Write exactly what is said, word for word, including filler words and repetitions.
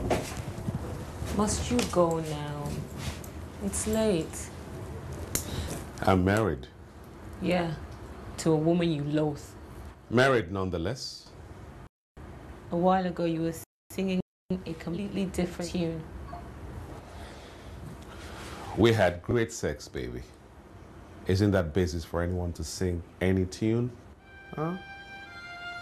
Must you go now? It's late. I'm married. Yeah, to a woman you loathe. Married nonetheless. A while ago you were singing a completely different tune. We had great sex, baby. Isn't that basis for anyone to sing any tune? Huh?